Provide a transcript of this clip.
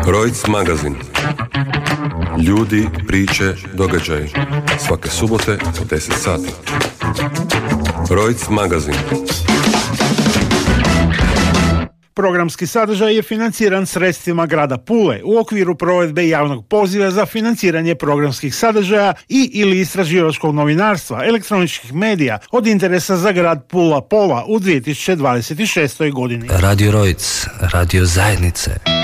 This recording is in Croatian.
Rojc magazin. Ljudi, priče, događaji. Svake subote u 10 sati. Rojc magazin. Programski sadržaj je financiran sredstvima grada Pule u okviru provedbe javnog poziva za financiranje programskih sadržaja ili istraživačkog novinarstva, elektroničkih medija od interesa za grad Pula Pola u 2026. godini. Radio Rojc, radio zajednice.